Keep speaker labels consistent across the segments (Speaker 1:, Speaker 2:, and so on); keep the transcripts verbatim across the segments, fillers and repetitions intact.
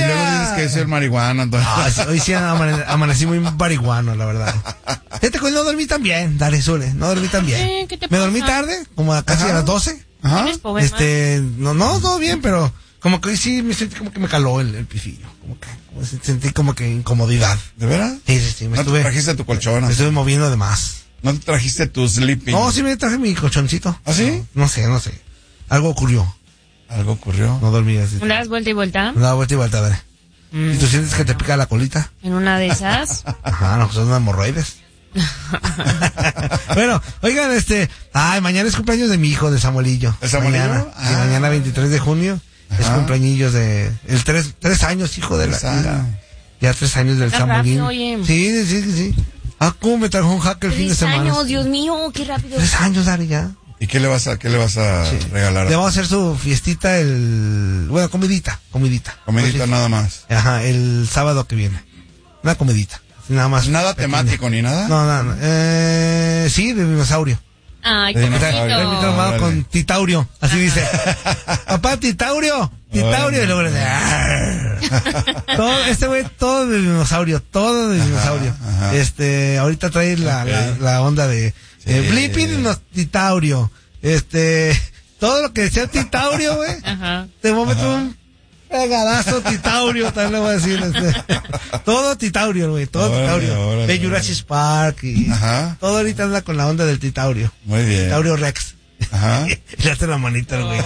Speaker 1: luego dices que es el marihuano. Entonces.
Speaker 2: Ah, sí, hoy sí amane- amanecí muy marihuano, la verdad. Fíjate que no dormí tan bien, dale, Zule, no dormí tan bien.
Speaker 3: Eh, ¿qué te
Speaker 2: Me
Speaker 3: pasa?
Speaker 2: dormí tarde, como a casi
Speaker 1: Ajá.
Speaker 2: a las doce.
Speaker 1: Ajá.
Speaker 3: ¿Tienes problemas?
Speaker 2: Este, no, no, todo bien, pero como que hoy sí me sentí como que me caló el, el pifillo. Como que como se- sentí como que incomodidad.
Speaker 1: ¿De veras?
Speaker 2: Sí, sí, sí, me
Speaker 1: ¿No
Speaker 2: estuve,
Speaker 1: te trajiste tu colchón?
Speaker 2: me
Speaker 1: así?
Speaker 2: estuve moviendo de más.
Speaker 1: ¿No te trajiste tu sleeping?
Speaker 2: No, sí me traje mi colchoncito.
Speaker 1: ¿Ah, sí?
Speaker 2: No sé, no sé. Algo ocurrió.
Speaker 1: Algo ocurrió.
Speaker 2: No dormí así.
Speaker 3: ¿Le das vuelta y vuelta?
Speaker 2: Me daba vuelta y vuelta, dale.
Speaker 3: Mm.
Speaker 2: ¿Y tú sientes que te pica la colita?
Speaker 3: En una de esas.
Speaker 2: Ajá, no, son hemorroides. Bueno, oigan, este, ay, mañana es cumpleaños de mi hijo, de Samuelillo.
Speaker 1: ¿De Samuelillo?
Speaker 2: Mañana, sí,
Speaker 1: Ah.
Speaker 2: mañana veintitrés de junio, es
Speaker 1: Ajá.
Speaker 2: cumpleaños de, el tres, tres años, hijo de la,
Speaker 1: Tres años.
Speaker 2: la- ya tres años del
Speaker 3: Qué
Speaker 2: Samuelillo.
Speaker 3: rápido, oye.
Speaker 2: Sí, sí, sí, sí. Ah, ¿cómo me trajo un hacker el fin de
Speaker 3: Tres
Speaker 2: semana?
Speaker 3: años, Dios mío, qué rápido.
Speaker 2: Tres años, Dari, ya.
Speaker 1: ¿Y qué le vas a, qué le vas a
Speaker 2: Sí.
Speaker 1: regalar?
Speaker 2: Le vamos a hacer su fiestita el, bueno, comidita, comidita.
Speaker 1: Comidita
Speaker 2: Sí.
Speaker 1: nada más.
Speaker 2: Ajá, el sábado que viene. Una comidita. Nada más.
Speaker 1: Nada
Speaker 2: pequeña.
Speaker 1: temático ni nada.
Speaker 2: No, no, no. Eh, sí, de dinosaurio.
Speaker 3: Ay,
Speaker 1: De
Speaker 3: qué
Speaker 1: dinosaurio.
Speaker 2: Está
Speaker 3: bonito.
Speaker 2: transformado
Speaker 1: Órale.
Speaker 2: con Titaurio. Así dice. Papá, Titaurio. Titaurio. Y luego le dice. "Arr". Todo, este güey, todo de dinosaurio. Todo de dinosaurio.
Speaker 1: ajá.
Speaker 2: Este, ahorita trae la,
Speaker 1: Ok.
Speaker 2: la, la onda de.
Speaker 1: Sí.
Speaker 2: Eh, Blippi dinos- Titaurio. Este. Todo lo que decía Titaurio, güey.
Speaker 3: Ajá.
Speaker 2: De momento un pegadazo Titaurio, también le voy a decir. Este. Todo Titaurio, güey, todo
Speaker 1: Órale,
Speaker 2: Titaurio.
Speaker 1: órale,
Speaker 2: De Jurassic Park y
Speaker 1: Ajá.
Speaker 2: todo ahorita anda con la onda del Titaurio.
Speaker 1: Muy bien.
Speaker 2: Titaurio Rex.
Speaker 1: Ajá.
Speaker 2: Le hace la manita al güey.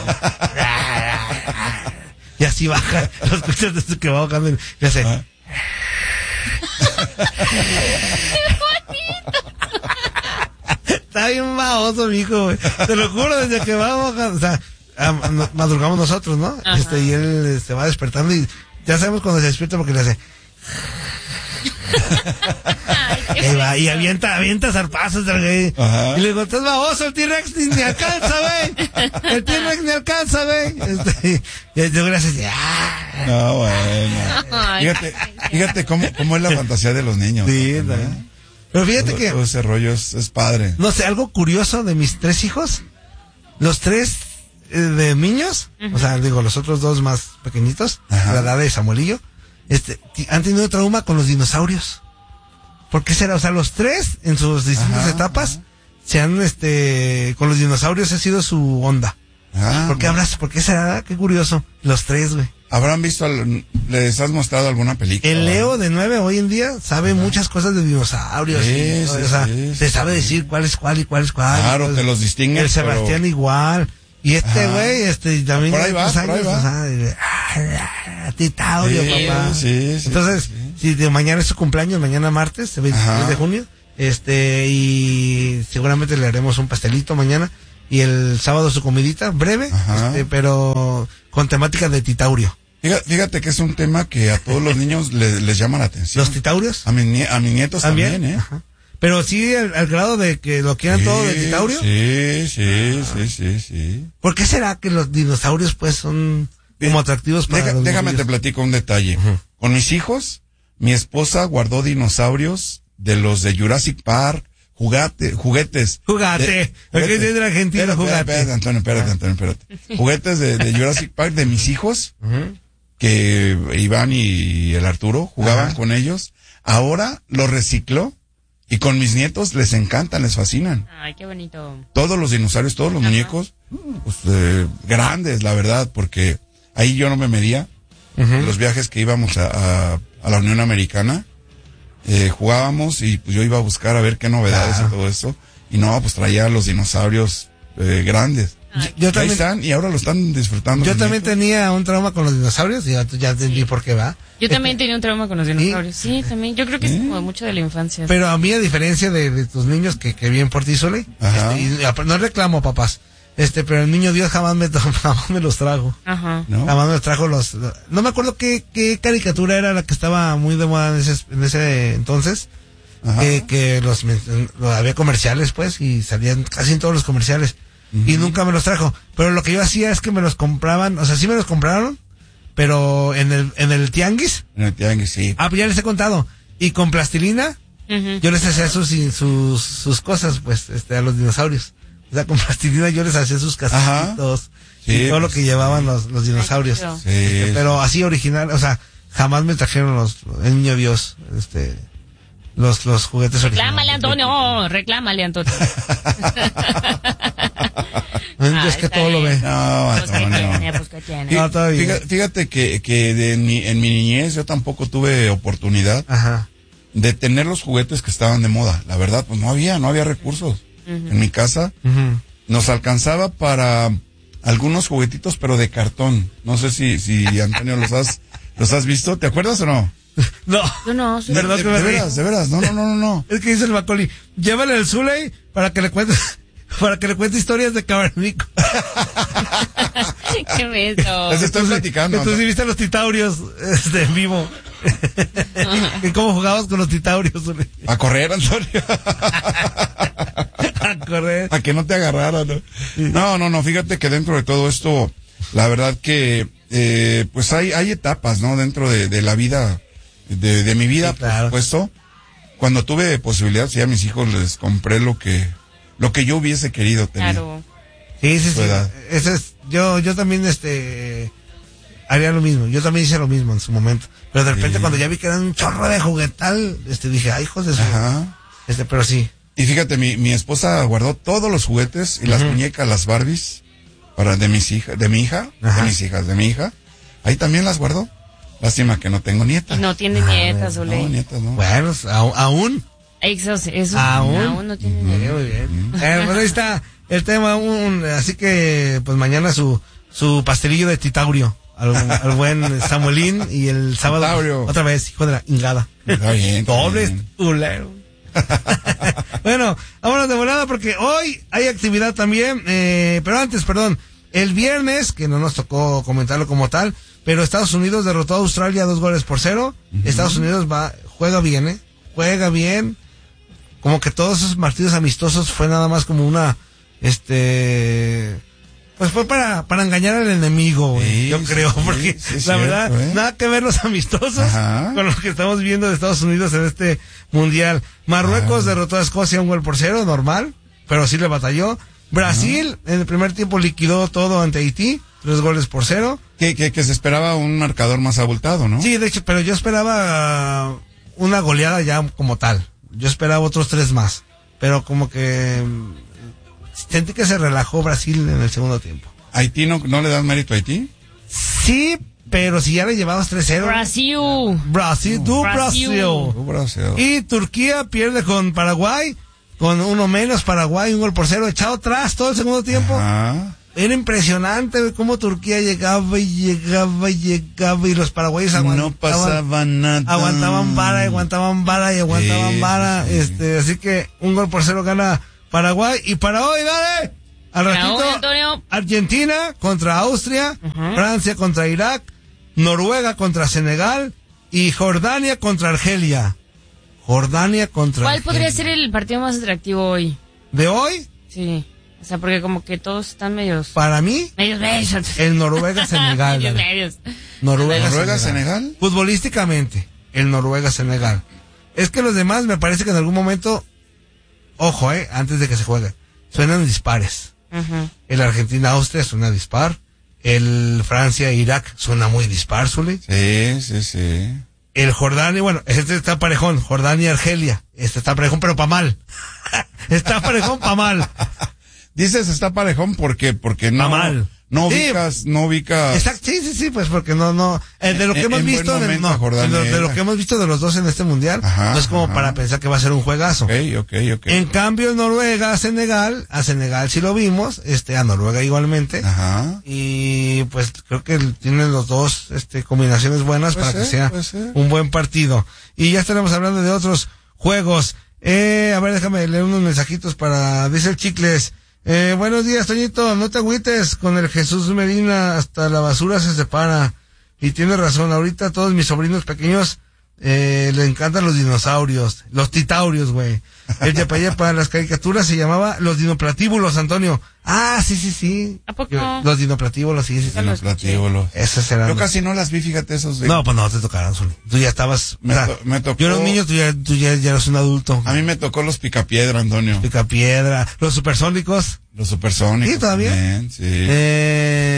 Speaker 2: Y así baja, lo escuchas desde que va bajando y le hace.
Speaker 1: Ajá.
Speaker 2: Está bien baboso, mijo, güey. Te lo juro, desde que va bajando, o sea, am- no- madrugamos nosotros, ¿no?
Speaker 3: Ajá.
Speaker 2: Este, y él se va despertando y ya sabemos cuando se despierta porque le hace.
Speaker 3: Ay, qué
Speaker 2: Y, va, y avienta, avienta zarpazos del güey.
Speaker 1: Ajá.
Speaker 2: Y le digo, estás baboso, el T-Rex ni, ni alcanza, güey. El T-Rex ni alcanza, güey. Este, y el güey hace así, ah.
Speaker 1: No, bueno.
Speaker 3: Ay,
Speaker 1: Fíjate, fíjate cómo, cómo es la fantasía de los niños.
Speaker 2: Sí,
Speaker 1: ¿no?
Speaker 2: también. Pero fíjate
Speaker 1: Todo,
Speaker 2: que,
Speaker 1: todo ese rollo es, es padre.
Speaker 2: no sé, algo curioso de mis tres hijos, los tres eh, de niños, o sea, digo, los otros dos más pequeñitos,
Speaker 1: Ajá.
Speaker 2: la edad de Samuelillo, este, ti- han tenido trauma con los dinosaurios. ¿Por qué será? O sea, los tres, en sus distintas
Speaker 1: Ajá,
Speaker 2: etapas, se han, este, con los dinosaurios ha sido su onda.
Speaker 1: Ah,
Speaker 2: ¿Por qué hablas? ¿Por qué será? Qué curioso. Los tres, güey.
Speaker 1: ¿Habrán visto, al- les has mostrado alguna película?
Speaker 2: El Leo de nueve hoy en día sabe muchas cosas de dinosaurios.
Speaker 1: Sí,
Speaker 2: y,
Speaker 1: sí,
Speaker 2: o sea,
Speaker 1: sí,
Speaker 2: te
Speaker 1: sí,
Speaker 2: sabe
Speaker 1: sí.
Speaker 2: decir cuál es cuál y cuál es cuál.
Speaker 1: Claro,
Speaker 2: Pues,
Speaker 1: te los distingues,
Speaker 2: El Sebastián
Speaker 1: pero-
Speaker 2: igual. Y este
Speaker 1: Ajá.
Speaker 2: güey, este, también.
Speaker 1: Por ahí
Speaker 2: ya
Speaker 1: va,
Speaker 2: tres
Speaker 1: por ahí
Speaker 2: años,
Speaker 1: va.
Speaker 2: o sea, de- ah, Titaurio,
Speaker 1: Sí,
Speaker 2: papá.
Speaker 1: sí, sí,
Speaker 2: Entonces,
Speaker 1: sí.
Speaker 2: si de mañana es su cumpleaños, mañana martes, el veintitrés
Speaker 1: Ajá.
Speaker 2: de junio, este, y seguramente le haremos un pastelito mañana. Y el sábado su comidita, breve,
Speaker 1: Ajá.
Speaker 2: este, pero con temática de Titaurio.
Speaker 1: Fíjate, fíjate que es un tema que a todos los niños les, les llama la atención.
Speaker 2: ¿Los Titaurios?
Speaker 1: A, mis nie- a mis nietos también, ¿eh?
Speaker 2: Ajá. Pero sí, al, al grado de que lo quieran todo de Titaurio.
Speaker 1: Sí, sí, sí, sí, sí.
Speaker 2: ¿Por qué será que los dinosaurios, pues, son como atractivos para
Speaker 1: Deja-
Speaker 2: los
Speaker 1: déjame te
Speaker 2: morrillos?
Speaker 1: platico un detalle. Con mis hijos, mi esposa guardó dinosaurios de los de Jurassic Park, jugate, juguetes.
Speaker 2: Jugate.
Speaker 1: De-
Speaker 2: Es que es del argentino,
Speaker 1: Espérate,
Speaker 2: jugate.
Speaker 1: espérate, Antonio, espérate, Antonio, espérate. Juguetes de, de Jurassic Park de mis hijos,
Speaker 2: Ujú.
Speaker 1: que Iván y el Arturo jugaban
Speaker 2: Ajá.
Speaker 1: con ellos. Ahora los recicló y con mis nietos les encantan, les fascinan.
Speaker 3: Ay, qué bonito.
Speaker 1: Todos los dinosaurios, todos los
Speaker 3: Ajá.
Speaker 1: muñecos, pues, eh, grandes, la verdad, porque ahí yo no me medía.
Speaker 2: Ujú.
Speaker 1: Los viajes que íbamos a, a, a la Unión Americana, eh, jugábamos y pues yo iba a buscar a ver qué novedades
Speaker 2: Claro.
Speaker 1: y todo eso. Y no, pues traía los dinosaurios eh, grandes.
Speaker 3: Ay,
Speaker 2: Yo
Speaker 1: Y ahí
Speaker 2: también,
Speaker 1: están y ahora lo están disfrutando.
Speaker 2: yo
Speaker 1: mis
Speaker 2: también
Speaker 1: nietos.
Speaker 2: tenía un trauma con los dinosaurios y ya, ya entendí por qué va.
Speaker 3: Yo también tenía un trauma con los dinosaurios. Sí, también. Yo creo que es como mucho de la infancia.
Speaker 2: Pero a mí, a diferencia de, de tus niños, que, que bien por ti, Sole,
Speaker 1: Ajá.
Speaker 2: este, y ap- no reclamo, papás, este, pero el niño Dios jamás me, jamás me los trajo.
Speaker 3: Ajá.
Speaker 1: ¿No?
Speaker 2: Jamás me trajo los... No me acuerdo qué, qué caricatura era la que estaba muy de moda en ese, en ese entonces.
Speaker 1: Ajá.
Speaker 2: Que, que los, men- lo- había comerciales, pues, y salían casi en todos los comerciales. Y nunca me los trajo. Pero lo que yo hacía es que me los compraban, o sea, sí me los compraron, pero en el, en el tianguis.
Speaker 1: En el tianguis, sí.
Speaker 2: Ah, pues ya les he contado. Y con plastilina,
Speaker 3: Ujú.
Speaker 2: yo les hacía sus, sus, sus cosas, pues, este, a los dinosaurios. O sea, con plastilina yo les hacía sus casitos
Speaker 1: Sí,
Speaker 2: y todo lo
Speaker 1: pues,
Speaker 2: que llevaban los, los dinosaurios.
Speaker 3: Ay, qué
Speaker 1: Sí.
Speaker 2: Este, pero así original, o sea, jamás me trajeron los, el niño Dios, este, los, los juguetes originales.
Speaker 3: Reclámale, Antonio, reclámale, Antonio.
Speaker 2: Ah, es que todo bien. Lo ve.
Speaker 1: No,
Speaker 3: pues
Speaker 1: Antonio.
Speaker 3: que tiene, pues que tiene.
Speaker 2: No, todavía.
Speaker 1: Fíjate, fíjate que, que de, en, mi, en mi niñez yo tampoco tuve oportunidad
Speaker 2: Ajá.
Speaker 1: de tener los juguetes que estaban de moda. La verdad, pues no había, no había recursos. Uh-huh. En mi casa uh-huh. nos alcanzaba para algunos juguetitos, pero de cartón. No sé si, si Antonio los has, los has visto. ¿Te acuerdas o no?
Speaker 2: No.
Speaker 3: Yo no.
Speaker 1: De, de, de, de veras, de veras. No, no, no, no, no.
Speaker 2: Es que dice el Macaulay, llévale al Zuley para que le cuente, para que le cuente historias de Cavernico.
Speaker 3: ¿Qué beso?
Speaker 1: Les estoy platicando.
Speaker 2: Que tú sí viste los titaurios este, en vivo. ¿Y cómo jugabas con los titaurios, Zuley?
Speaker 1: A correr, Antonio.
Speaker 2: A correr.
Speaker 1: A que no te agarraran, ¿no? No, no, no, fíjate que dentro de todo esto, la verdad que, eh, pues hay, hay etapas, ¿no? Dentro de, de la vida, de, de mi vida, sí, claro. Por supuesto. Cuando tuve posibilidad, sí, a mis hijos les compré lo que, lo que yo hubiese querido tener.
Speaker 3: Claro.
Speaker 2: Sí, sí, sí. Eso es, yo, yo también, este, haría lo mismo. Yo también hice lo mismo en su momento. Pero de repente sí. Cuando ya vi que era un chorro de juguetal, este, dije, ay, hijos de su...
Speaker 1: Ajá.
Speaker 2: Este, pero sí.
Speaker 1: Y fíjate, mi, mi esposa guardó todos los juguetes y uh-huh. las muñecas, las Barbies, para de mis hijas, de mi hija, Ajá. de mis hijas, de mi hija. Ahí también las guardó. Lástima que no tengo nietas.
Speaker 3: No tiene nietas, Ole.
Speaker 1: No, nietas, no.
Speaker 2: Bueno, aún.
Speaker 3: Eso, eso,
Speaker 2: ¿Aún?
Speaker 3: aún no tiene
Speaker 2: uh-huh. nietas. Muy bien. Uh-huh. Eh, pues ahí está el tema, un, así que, pues mañana su, su pastelillo de titaurio. Al, al buen Samuelín y el sábado Titaurio. Otra vez, hijo de la ingada.
Speaker 1: Está bien.
Speaker 2: Doble ulero. Bueno, vámonos de volada porque hoy hay actividad también, eh, pero antes, perdón, el viernes, que no nos tocó comentarlo como tal, pero Estados Unidos derrotó a Australia dos goles por cero. Uh-huh. Estados Unidos va, juega bien, eh, juega bien. Como que todos esos partidos amistosos fue nada más como una, este, pues fue para, para engañar al enemigo, güey, sí, yo sí, creo, sí, porque sí, la cierto, verdad, ¿eh? Nada que ver los amistosos Ajá. con lo que estamos viendo de Estados Unidos en este mundial. Marruecos Ajá. derrotó a Escocia un gol por cero, normal, pero sí le batalló. Brasil Ajá. en el primer tiempo liquidó todo ante Haití, tres goles por cero.
Speaker 1: Que, que, que se esperaba un marcador más abultado, ¿no?
Speaker 2: Sí, de hecho, pero yo esperaba una goleada ya como tal. Yo esperaba otros tres más, pero como que sentí que se relajó Brasil en el segundo tiempo.
Speaker 1: ¿Haití no, no le das mérito a Haití?
Speaker 2: Sí, pero si ya le llevabas tres cero.
Speaker 3: Brasil.
Speaker 2: Brasil, tú Brasil.
Speaker 1: Brasil. Brasil.
Speaker 2: Y Turquía pierde con Paraguay, con uno menos Paraguay, un gol por cero, echado atrás todo el segundo tiempo.
Speaker 1: Ajá.
Speaker 2: Era impresionante cómo Turquía llegaba y llegaba y llegaba y los paraguayos aguantaban.
Speaker 1: No pasaba nada.
Speaker 2: Aguantaban vara y aguantaban vara y aguantaban sí, vara. Sí. Este, así que un gol por cero gana Paraguay. Y para hoy, dale. Al ratito,
Speaker 3: Antonio.
Speaker 2: Argentina contra Austria, uh-huh. Francia contra Irak, Noruega contra Senegal y Jordania contra Argelia. Jordania contra
Speaker 3: ¿Cuál
Speaker 2: Argelia.
Speaker 3: podría ser el partido más atractivo hoy?
Speaker 2: ¿De hoy?
Speaker 3: Sí. O sea, porque como que todos están medios...
Speaker 2: Para mí,
Speaker 3: medios medios.
Speaker 2: el Noruega-Senegal.
Speaker 3: medios medios.
Speaker 2: Noruega-Senegal.
Speaker 1: ¿Senegal?
Speaker 2: Futbolísticamente, el Noruega-Senegal. Es que los demás me parece que en algún momento, ojo, eh, antes de que se juegue, suenan dispares. Uh-huh. El Argentina-Austria suena dispar. El Francia-Irak suena muy dispar, Zuli.
Speaker 1: Sí, sí, sí.
Speaker 2: El Jordania, bueno, este está parejón, Jordania-Argelia. Este está parejón, pero pa' mal. Está parejón pa' mal.
Speaker 1: Dices está parejón porque, porque no,
Speaker 2: mal.
Speaker 1: no ubicas, sí. no ubicas.
Speaker 2: Exacto, sí, sí, sí, pues porque no, no, eh, de lo que en, hemos en visto, de, no, de, lo, de lo que hemos visto de los dos en este mundial, ajá, no es como ajá. para pensar que va a ser un juegazo.
Speaker 1: Okay, okay, okay.
Speaker 2: En cambio, Noruega, Senegal, a Senegal sí lo vimos, este, a Noruega igualmente.
Speaker 1: Ajá.
Speaker 2: Y pues creo que tienen los dos, este, combinaciones buenas para ser, que sea un buen partido. Y ya estaremos hablando de otros juegos. Eh, a ver, déjame leer unos mensajitos para, dice el Chicles. Eh, buenos días, Toñito, no te agüites, con el Jesús Medina hasta la basura se separa. Y tiene razón, ahorita todos mis sobrinos pequeños eh, le encantan los dinosaurios, los titaurios, güey. El Yepa Yepa, las caricaturas se llamaba los dinoplatíbulos, Antonio. Ah, sí, sí, sí.
Speaker 3: ¿A poco?
Speaker 2: Yo, los dinoplatíbulos, sí, sí.
Speaker 1: Dinoplatíbulos.
Speaker 2: Esos eran.
Speaker 1: Yo casi no las vi, fíjate, esos. De...
Speaker 2: No, pues no te tocaron, Zuli. Tú ya estabas.
Speaker 1: Me, to- me tocó.
Speaker 2: Yo era un niño, tú ya, tú ya, ya eras un adulto.
Speaker 1: A mí me tocó los Picapiedra, Antonio.
Speaker 2: Picapiedra, los supersónicos.
Speaker 1: Los supersónicos.
Speaker 2: Sí, todavía.
Speaker 1: También, sí.
Speaker 2: Eh, no,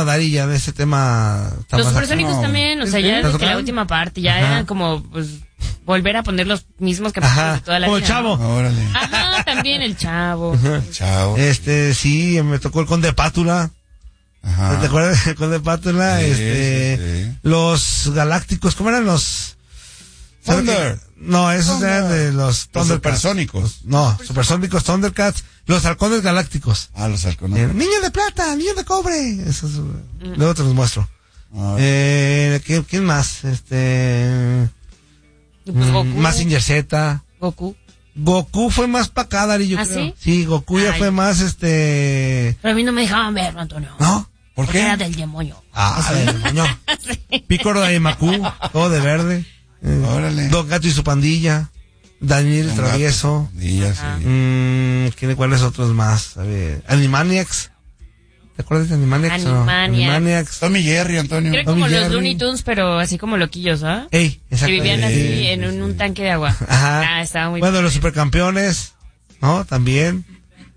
Speaker 2: a Dari ya de ese tema.
Speaker 3: Los Supersónicos no, también, o sea, ya desde que la última parte, ya Ajá. eran como, pues, volver a poner los mismos capítulos de toda la
Speaker 2: vida.
Speaker 3: Como
Speaker 2: el Chavo.
Speaker 3: ¿no? Órale. Ajá, también el Chavo. Ajá.
Speaker 1: El Chavo.
Speaker 2: Este, sí, me tocó el Conde Pátula. Ajá. ¿Te acuerdas del Conde Pátula? Sí, este, sí, sí. Los Galácticos, ¿cómo eran los?
Speaker 1: Thunder.
Speaker 2: No, esos
Speaker 1: Thunder.
Speaker 2: eran de los
Speaker 1: Los supersónicos.
Speaker 2: No, supersónicos, Thundercats, los halcones galácticos.
Speaker 1: Ah, los halcones.
Speaker 2: Eh, niño de plata, niño de cobre. Esos, mm. Luego te los muestro. Ah. Eh, ¿quién, ¿Quién más? Este.
Speaker 3: Pues Goku.
Speaker 2: Mazinger Z.
Speaker 3: Goku.
Speaker 2: Goku fue más para acá, Dari, yo
Speaker 3: ¿Ah,
Speaker 2: creo.
Speaker 3: sí?
Speaker 2: Sí, Goku ya Ay. fue más este.
Speaker 3: Pero a mí no me dejaban verlo, Antonio.
Speaker 2: ¿No?
Speaker 1: ¿Por
Speaker 3: Porque
Speaker 1: qué?
Speaker 3: era del demonio.
Speaker 2: Ah, del demonio. Sí. Pícoro de Macu, todo de verde. Eh,
Speaker 1: Órale.
Speaker 2: Don Gato y su pandilla. Daniel
Speaker 1: Don
Speaker 2: Travieso.
Speaker 1: Pandilla, sí.
Speaker 2: Mm, ¿quién, ¿Cuáles otros más? A ver. Animaniacs. ¿Te acuerdas de Animaniacs?
Speaker 3: Animaniacs.
Speaker 2: No? Animaniacs.
Speaker 1: Tommy Jerry, Antonio.
Speaker 3: Creo
Speaker 2: Tommy
Speaker 3: como
Speaker 2: Jerry.
Speaker 3: los Looney Tunes, pero así como loquillos, ¿ah?
Speaker 2: Ey,
Speaker 3: Que
Speaker 2: exacto.
Speaker 3: vivían así
Speaker 2: Ey,
Speaker 3: en un, un tanque de agua.
Speaker 2: Ajá.
Speaker 3: Ah, estaba muy
Speaker 2: Bueno,
Speaker 3: padre.
Speaker 2: los supercampeones, ¿no? También.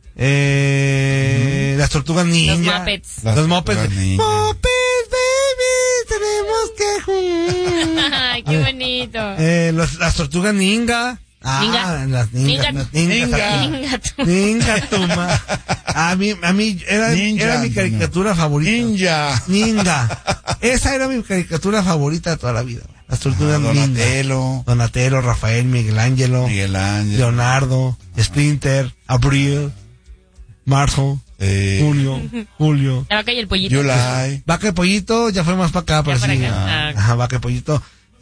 Speaker 2: Eh, mm. Las tortugas ninja.
Speaker 3: Los Muppets.
Speaker 2: Las los Muppets.
Speaker 1: Muppets,
Speaker 2: baby, tenemos que jugar.
Speaker 3: Ay, qué bonito.
Speaker 2: Eh, los, las tortugas ninja. Ah,
Speaker 3: Ninga.
Speaker 2: las ninjas.
Speaker 3: Ninga.
Speaker 2: Las ninjas.
Speaker 3: Ninga tú.
Speaker 2: Ninja, tu ma. A mí, a mí, era,
Speaker 1: Ninja,
Speaker 2: era mi caricatura favorita.
Speaker 1: Ninja.
Speaker 2: Ninja. Esa era mi caricatura favorita de toda la vida. Las tortugas
Speaker 1: Ah,
Speaker 2: ninja.
Speaker 1: Donatello.
Speaker 2: Donatello, Rafael, Miguel Ángelo.
Speaker 1: Miguel Ángel.
Speaker 2: Leonardo, ah. Splinter, Abril, Marzo,
Speaker 1: eh.
Speaker 2: Julio, Julio.
Speaker 3: La vaca y el pollito.
Speaker 1: July.
Speaker 2: Vaca y Pollito ya fue más para acá, pero
Speaker 3: para
Speaker 2: sí.
Speaker 3: acá. Ah.
Speaker 2: Ajá, Vaca y Pollito.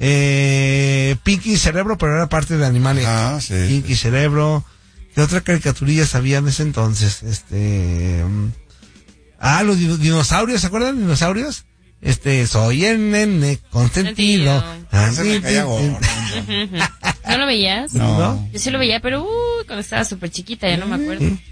Speaker 2: Eh, Pinky y Cerebro, pero era parte de Animales.
Speaker 1: Ah, sí.
Speaker 2: Pinky y Cerebro. ¿Qué otra caricaturilla sabía en ese entonces? Este. Um, ah, los di- dinosaurios, ¿se acuerdan? ¿Dinosaurios? Este, soy el nene consentido.
Speaker 1: Ah, se me caía gordo.
Speaker 3: ¿No lo veías?
Speaker 1: No.
Speaker 2: ¿No?
Speaker 3: Yo sí lo veía, pero uy, cuando estaba súper chiquita, ya no me acuerdo.
Speaker 2: Sí.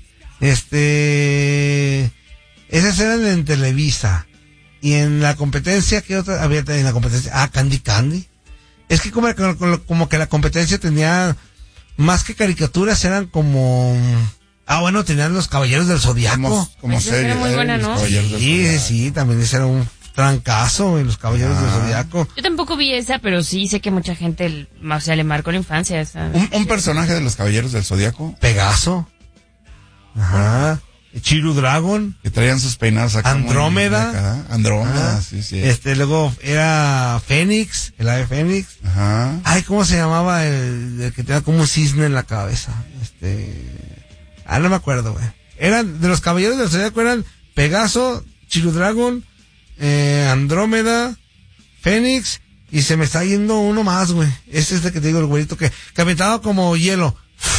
Speaker 2: Este. Esas eran en Televisa. Y en la competencia, ¿qué otra había en la competencia? Ah, Candy Candy. Es que como, como que la competencia tenía más que caricaturas, eran como. Ah, bueno, tenían los Caballeros del Zodiaco.
Speaker 1: Como, como
Speaker 3: Esa
Speaker 1: serie.
Speaker 3: era muy
Speaker 1: eh,
Speaker 3: buena,
Speaker 1: los
Speaker 3: ¿no?
Speaker 1: Caballeros del
Speaker 2: Sí,
Speaker 1: Zodiaco.
Speaker 2: sí, también ese era un trancazo en los Caballeros
Speaker 1: Ah.
Speaker 2: del Zodiaco.
Speaker 3: Yo tampoco vi esa, pero sí sé que mucha gente, o sea, le marcó la infancia. Esa.
Speaker 1: Un, un personaje de los Caballeros del Zodiaco.
Speaker 2: Pegaso. Ajá. Chiru Dragon.
Speaker 1: Que traían sus peinados acá.
Speaker 2: Andrómeda.
Speaker 1: muy acá. Andrómeda,
Speaker 2: Ah,
Speaker 1: sí, sí.
Speaker 2: Este, luego era Fénix, el ave Fénix.
Speaker 1: Ajá.
Speaker 2: Ay, ¿cómo se llamaba el, el que tenía como un cisne en la cabeza? Este, ah, no me acuerdo, güey. Eran, de los Caballeros del Zodiaco eran Pegaso, Chiru Dragon, eh, Andrómeda, Fénix, y se me está yendo uno más, güey. Ese es el que te digo, el güerito que, que aventaba como hielo.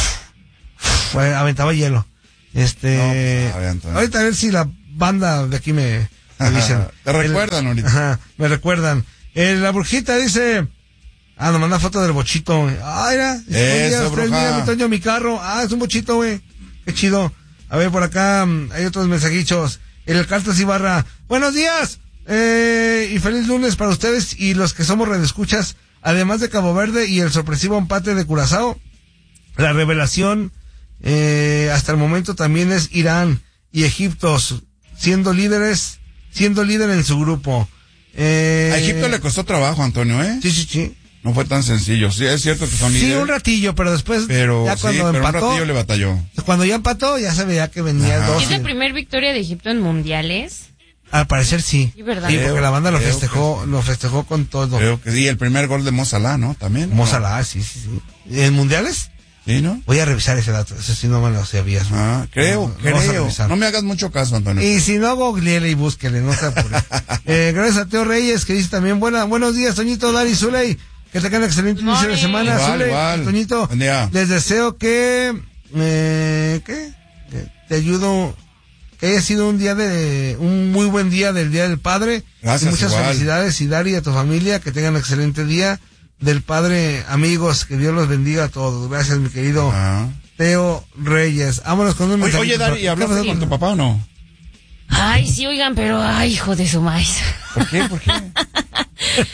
Speaker 2: Güey, aventaba hielo. Este,
Speaker 1: No, pues, a ver, Antonio.
Speaker 2: ahorita a ver si la banda de aquí me, me dicen.
Speaker 1: Te recuerdan
Speaker 2: El-
Speaker 1: ahorita.
Speaker 2: Ajá, me recuerdan. Eh, la brujita dice, ah, nos manda foto del bochito, güey. Ah, mira, dice,
Speaker 1: Eso,
Speaker 2: "Buen día,
Speaker 1: bruja".
Speaker 2: mira, mi Toño, mi carro. Ah, es un bochito, güey. Qué chido. A ver, por acá mm, hay otros mensajitos. El Cartas Ibarra. Buenos días. Eh, y feliz lunes para ustedes y los que somos redescuchas. Además de Cabo Verde y el sorpresivo empate de Curazao. La revelación, eh, hasta el momento también es Irán y Egipto siendo líderes, siendo líder en su grupo. Eh,
Speaker 1: A Egipto le costó trabajo, Antonio, ¿eh?
Speaker 2: Sí, sí, sí.
Speaker 1: No fue tan sencillo. Sí, es cierto que son
Speaker 2: Sí,
Speaker 1: líderes.
Speaker 2: un ratillo, pero después,
Speaker 1: Pero,
Speaker 2: ya
Speaker 1: sí,
Speaker 2: cuando
Speaker 1: pero un
Speaker 2: empató,
Speaker 1: ratillo le batalló.
Speaker 2: cuando ya empató, ya se veía que venía
Speaker 1: Ajá.
Speaker 2: dos.
Speaker 3: ¿Es la primera victoria de Egipto en mundiales?
Speaker 2: Al parecer sí.
Speaker 3: Sí, ¿verdad?
Speaker 2: Sí, porque
Speaker 1: Creo-
Speaker 2: la banda lo
Speaker 1: creo
Speaker 2: festejó,
Speaker 1: que sí.
Speaker 2: lo festejó con todo.
Speaker 1: Creo que sí. El primer gol de Mo Salah, ¿no? También. ¿no?
Speaker 2: Mo Salah, sí, sí, sí. ¿En mundiales?
Speaker 1: Sí, ¿no?
Speaker 2: Voy a revisar ese dato, ese sí no me lo sabía.
Speaker 1: Ah, creo,
Speaker 2: No, vamos a
Speaker 1: creo.
Speaker 2: revisar.
Speaker 1: No me hagas mucho caso, Antonio.
Speaker 2: Y si no, googleele y búsquele, no se apure. eh, gracias a Teo Reyes, que dice también, buena, buenos días, Toñito, Dari, Zuley, que tengan un excelente inicio de
Speaker 3: Morning.
Speaker 2: semana,
Speaker 1: Igual,
Speaker 2: Zuley,
Speaker 1: igual.
Speaker 2: Toñito,
Speaker 1: Buen día.
Speaker 2: les deseo que, eh, ¿qué? Que te ayudo, que haya sido un día de, un muy buen día del Día del Padre.
Speaker 1: Gracias,
Speaker 2: Y muchas
Speaker 1: igual.
Speaker 2: felicidades, y Dari, a tu familia, que tengan un excelente día del Padre, amigos, que Dios los bendiga a todos. Gracias, mi querido
Speaker 1: Ajá.
Speaker 2: Teo Reyes. Vámonos con un
Speaker 1: Oye,
Speaker 2: mensaje.
Speaker 1: oye, Dari, ¿hablaste con tu papá o no?
Speaker 3: Ay, sí, oigan, pero, ay, hijo de su maíz.
Speaker 1: ¿Por qué? ¿Por qué?
Speaker 3: Pues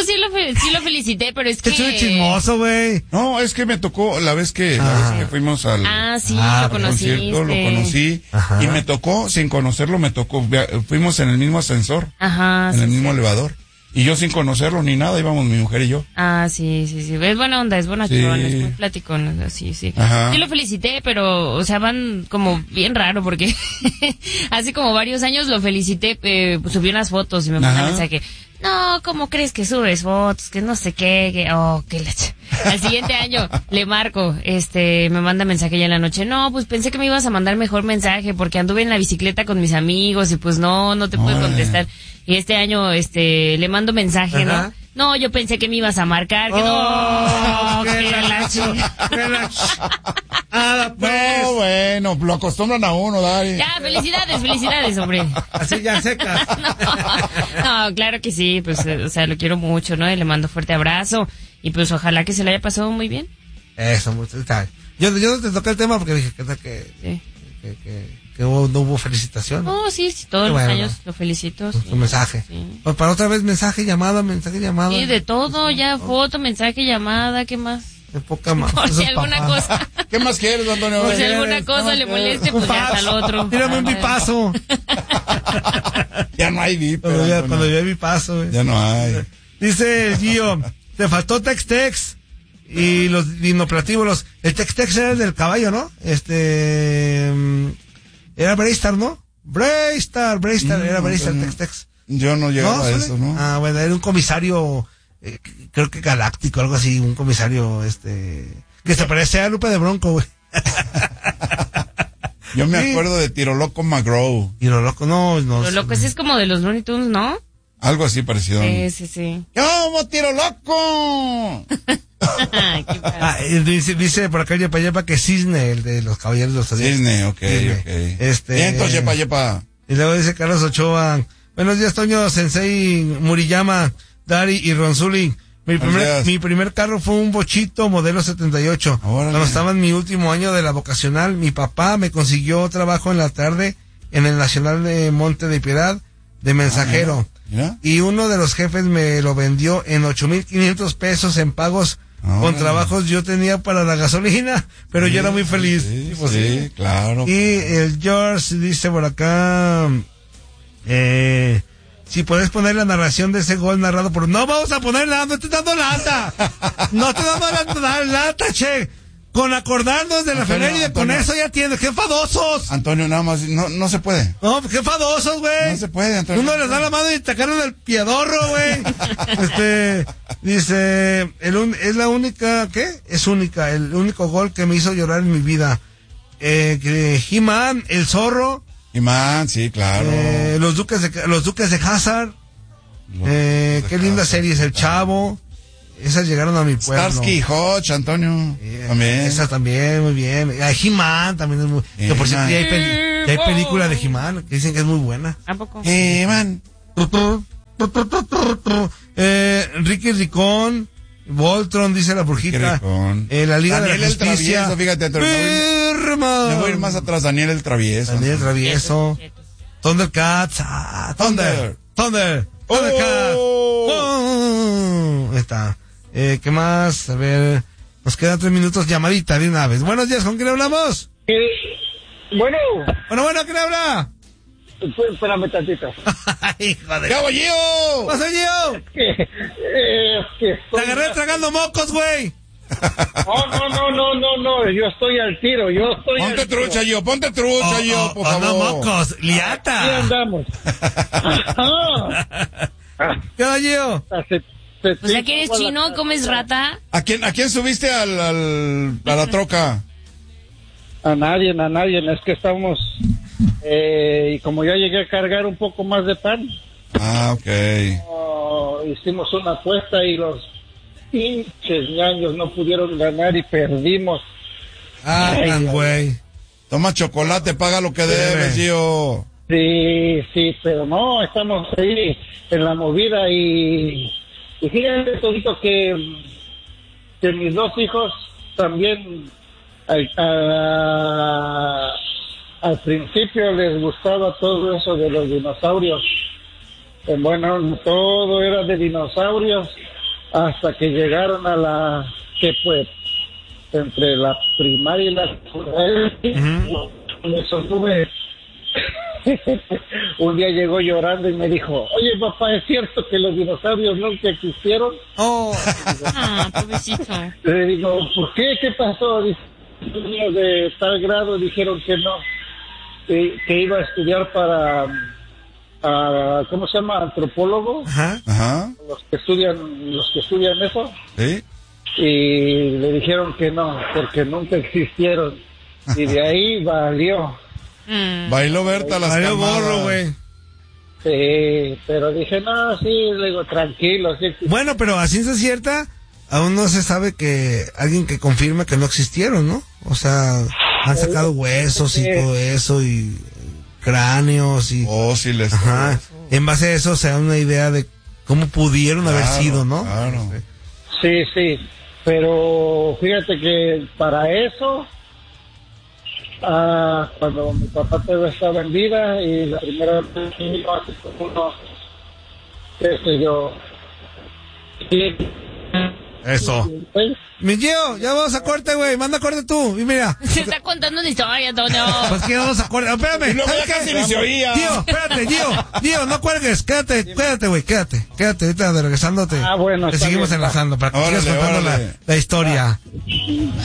Speaker 3: pues sí lo, fe- sí lo felicité, pero es que...
Speaker 2: Qué chismoso, güey.
Speaker 1: No, es que me tocó la vez que, la
Speaker 2: Ah.
Speaker 1: vez que fuimos al,
Speaker 3: Ah, sí,
Speaker 2: Ah,
Speaker 3: lo conociste.
Speaker 1: concierto, lo conocí.
Speaker 2: Ajá.
Speaker 1: Y me tocó, sin conocerlo, me tocó. via- Fuimos en el mismo ascensor,
Speaker 3: Ajá.
Speaker 1: en
Speaker 3: sí,
Speaker 1: el mismo
Speaker 3: sí.
Speaker 1: elevador. Y yo sin conocerlo ni nada, íbamos mi mujer y yo.
Speaker 3: Ah, sí, sí, sí. Es buena onda, es bonachón,
Speaker 1: Sí.
Speaker 3: es muy platicón, sí, sí.
Speaker 1: Ajá.
Speaker 3: Sí lo felicité, pero, o sea, van como bien raro porque hace como varios años lo felicité, eh, pues, subí unas fotos y me mandó un
Speaker 1: Ajá.
Speaker 3: mensaje. No, ¿cómo crees que subes fotos? Que no sé qué, que, oh, que la ch-". Al siguiente año le marco, este, me manda mensaje ya en la noche. No, pues pensé que me ibas a mandar mejor mensaje porque anduve en la bicicleta con mis amigos y pues no, no te puedo
Speaker 1: Órale.
Speaker 3: contestar. Y este año, este, le mando mensaje,
Speaker 2: Ajá.
Speaker 3: ¿no? No, yo pensé que me ibas a marcar, que
Speaker 2: Oh,
Speaker 3: no,
Speaker 2: que
Speaker 3: que
Speaker 2: la
Speaker 3: la ch-
Speaker 2: que la ch- Ah, pues.
Speaker 1: No, bueno, lo acostumbran a uno, Dari.
Speaker 3: Ya, felicidades, felicidades, hombre.
Speaker 2: Así ya secas.
Speaker 3: No, no, claro que sí, pues, eh, o sea, lo quiero mucho, ¿no? Y le mando fuerte abrazo. Y pues ojalá que se le haya pasado muy bien.
Speaker 2: Eso, mucho. Está. Yo, yo no te toqué el tema porque dije que, que,
Speaker 3: Sí.
Speaker 2: que, que, que hubo- no hubo felicitación.
Speaker 3: Oh, sí, sí, todos
Speaker 2: Qué
Speaker 3: los
Speaker 2: bueno,
Speaker 3: años
Speaker 2: ¿no?
Speaker 3: lo felicito.
Speaker 2: Tu
Speaker 3: Sí.
Speaker 2: mensaje.
Speaker 3: Sí.
Speaker 2: Pues para otra vez mensaje, llamada, mensaje, llamada.
Speaker 3: Sí, de todo, ya foto, mensaje, llamada, ¿qué más?
Speaker 2: De poca más.
Speaker 3: Por si alguna cosa,
Speaker 1: ¿Qué más quieres, Antonio?
Speaker 3: por si
Speaker 1: ¿Qué
Speaker 3: alguna
Speaker 1: quieres?
Speaker 3: cosa
Speaker 1: ¿Qué
Speaker 3: le
Speaker 1: más quieres?
Speaker 3: moleste, pues ya está el otro.
Speaker 2: Tírame un bipazo.
Speaker 1: Ya no hay VIP.
Speaker 2: Cuando ya,
Speaker 1: Antonio.
Speaker 2: cuando ya bipazo, güey.
Speaker 1: Ya no hay.
Speaker 2: Dice Gio, te faltó Tex-Tex y los dinoplatíbulos. El Tex-Tex era el del caballo, ¿no? Este... mm, Era Braystar, ¿no? Braystar, Braystar,
Speaker 1: Mm,
Speaker 2: era Braystar,
Speaker 1: Antonio.
Speaker 2: Tex-Tex.
Speaker 1: Yo no llegaba a
Speaker 2: ¿Sole?
Speaker 1: eso, ¿no?
Speaker 2: Ah, bueno, era un comisario, eh, creo que galáctico, algo así, un comisario, este... Que se parecía a Lupe de Bronco, güey.
Speaker 1: Yo me
Speaker 2: Sí.
Speaker 1: acuerdo de Tiro Loco McGraw.
Speaker 2: Y lo loco, no, no.
Speaker 3: Lo loco ese es como de los Looney Tunes, ¿no?
Speaker 1: Algo así parecido.
Speaker 3: Sí, sí, sí.
Speaker 1: ¡Yo, Tiro Loco!
Speaker 3: Ay, qué padre.
Speaker 2: Ah, y dice, dice por acá Yepa Yepa que Cisne, el de los caballeros de los Zodiacos.
Speaker 1: Disney, ok,
Speaker 2: Cisne.
Speaker 1: ok.
Speaker 2: Este,
Speaker 1: Y entonces, yepa, yepa.
Speaker 2: Y luego dice Carlos Ochoa, buenos días Toño, Sensei, Muriyama, Dari y Ronzuli. Mi
Speaker 1: Buenos
Speaker 2: primer,
Speaker 1: días.
Speaker 2: mi primer carro fue un Bochito modelo setenta y ocho.
Speaker 1: Órale.
Speaker 2: Cuando estaba en mi último año de la vocacional, mi papá me consiguió trabajo en la tarde en el Nacional de Monte de Piedad de mensajero.
Speaker 1: Mira.
Speaker 2: Y uno de los jefes me lo vendió en ocho mil quinientos pesos en pagos.
Speaker 1: Órale.
Speaker 2: Con trabajos yo tenía para la gasolina, pero yo era muy feliz.
Speaker 1: Sí,
Speaker 2: Pues,
Speaker 1: sí, claro.
Speaker 2: y el George dice por acá, eh, si puedes poner la narración de ese gol narrado por... No vamos a ponerla, no te dando lata. No te dando la, la lata, che. Con acordarnos de la
Speaker 1: Antonio,
Speaker 2: efeméride, con
Speaker 1: Antonio.
Speaker 2: eso ya tienes. ¡Qué fadosos!
Speaker 1: Antonio, nada más, no, no se puede.
Speaker 2: No, qué fadosos, güey.
Speaker 1: No se puede, Antonio.
Speaker 2: Uno les da la mano y te agarran el piedorro, güey. Este, dice, el un, es la única, ¿qué? Es única, el único gol que me hizo llorar en mi vida. Eh, que He-Man, el zorro,
Speaker 1: Y man, sí, claro.
Speaker 2: eh, los duques de, los duques de Hazard,
Speaker 1: Los
Speaker 2: eh,
Speaker 1: de
Speaker 2: qué linda
Speaker 1: Hazard,
Speaker 2: serie es El Chavo. Esas llegaron a mi pueblo.
Speaker 1: Starsky y Hodge, Antonio.
Speaker 2: Eh,
Speaker 1: También.
Speaker 2: Esa también, muy bien. Ah, He-Man también es muy... Que por cierto, ya hay, peli- ya hay película de He-Man que dicen que es muy buena.
Speaker 3: ¿A poco?
Speaker 1: Eh, man.
Speaker 2: Eh, Ricky Ricón, Voltron, dice la brujita.
Speaker 1: Ricky Ricón.
Speaker 2: Eh, la Liga
Speaker 1: Daniel
Speaker 2: de la
Speaker 1: el
Speaker 2: Justicia.
Speaker 1: Travieso, fíjate, Antonio, me voy-
Speaker 2: Birman.
Speaker 1: Me voy a ir más atrás, Daniel el Travieso.
Speaker 2: Daniel el Travieso.
Speaker 3: Quietos, quietos.
Speaker 2: Thundercats. Ah, Thunder.
Speaker 1: Thunder.
Speaker 2: Thunder. Thundercats.
Speaker 1: Oh.
Speaker 2: Oh. Ahí está. Eh, ¿qué más? A ver. Nos quedan tres minutos. Llamadita de una vez. Buenos días, ¿con quién hablamos?
Speaker 4: Eh, bueno,
Speaker 2: Bueno, bueno, ¿quién habla?
Speaker 4: pues, espérame tantito.
Speaker 2: Hijo de...
Speaker 1: ¡Caballero!
Speaker 2: ¿Qué pasa, Gio?
Speaker 4: Que, eh, es que
Speaker 2: Te
Speaker 4: estoy-
Speaker 2: agarré tragando mocos, güey.
Speaker 4: No, no, no, no, no, no, yo estoy al tiro, yo estoy
Speaker 1: Ponte
Speaker 4: al tiro.
Speaker 1: trucha, yo, ponte trucha,
Speaker 2: Oh,
Speaker 1: yo,
Speaker 2: oh,
Speaker 1: por
Speaker 2: oh, no,
Speaker 1: favor.
Speaker 2: mocos.
Speaker 4: Aquí
Speaker 2: Liata.
Speaker 4: andamos. Ajá. Ah,
Speaker 2: ¿Qué onda, Gio?
Speaker 4: se- se-
Speaker 3: O sea, que eres chino, comes rata.
Speaker 1: ¿A quién, ¿A quién subiste al, al, a la troca?
Speaker 4: A nadie, a nadie, es que estamos, eh, y como ya llegué a cargar un poco más de pan,
Speaker 1: Ah, ok.
Speaker 4: oh, hicimos una apuesta y los pinches ñaños no pudieron ganar y perdimos.
Speaker 2: Ah,
Speaker 4: Ay,
Speaker 2: tan
Speaker 4: ay,
Speaker 2: güey.
Speaker 1: Toma chocolate, paga lo que debes, yo.
Speaker 4: Sí, sí, pero no, estamos ahí en la movida y, y fíjate, Todito, que, que mis dos hijos también al, a- al principio les gustaba todo eso de los dinosaurios. Eh, Bueno, todo era de dinosaurios hasta que llegaron a la, que pues, entre la primaria y la secundaria, uh-huh. me sostuve. Un día llegó llorando y me dijo, oye papá, ¿es cierto que los dinosaurios nunca existieron?
Speaker 3: Oh, ah, pobrecito.
Speaker 4: Le digo, ¿por qué? ¿Qué pasó? Dice, los niños de tal grado dijeron que no, que, que iba a estudiar para, a, ¿cómo se llama? Antropólogo.
Speaker 2: Ajá.
Speaker 1: Ajá.
Speaker 4: Los que estudian, los que estudian eso.
Speaker 1: Sí.
Speaker 4: Y le dijeron que no, porque nunca existieron. Y de ahí valió.
Speaker 3: Mm.
Speaker 1: Bailó Berta las
Speaker 2: Valió
Speaker 1: camadas.
Speaker 2: gorro, güey.
Speaker 4: Sí, pero dije, no, sí, le digo, tranquilo. Sí, sí.
Speaker 2: Bueno, pero a ciencia cierta, aún no se sabe que alguien que confirme que no existieron, ¿no? O sea, han sacado huesos y todo eso, y cráneos y...
Speaker 1: Fósiles.
Speaker 2: Ajá. En base a eso se da una idea de cómo pudieron
Speaker 1: Claro,
Speaker 2: haber sido, ¿no?
Speaker 4: Claro. Sí, sí, pero fíjate que para eso... Ah, cuando mi papá todavía estaba en vida y la primera vez que iba hace como unos, qué sé yo,
Speaker 2: Eso.
Speaker 4: ¿sí?
Speaker 2: Mi Gio, ya vamos a corte, güey. Manda corte tú. Y mira.
Speaker 3: Se está contando una historia, Antonio.
Speaker 2: Pues que vamos a corte. Oh, espérame.
Speaker 1: Y luego
Speaker 2: ¿Sabes
Speaker 1: ya
Speaker 2: qué?
Speaker 1: casi ni se oía.
Speaker 2: Gio, espérate, Gio. Gio, no cuelgues. Quédate, quédate, güey. Quédate. Quédate. Ahorita regresándote.
Speaker 4: Ah, bueno,
Speaker 2: te
Speaker 4: está
Speaker 2: seguimos
Speaker 4: bien,
Speaker 2: enlazando para que
Speaker 1: órale,
Speaker 2: sigas contando la,
Speaker 1: órale.
Speaker 2: la historia.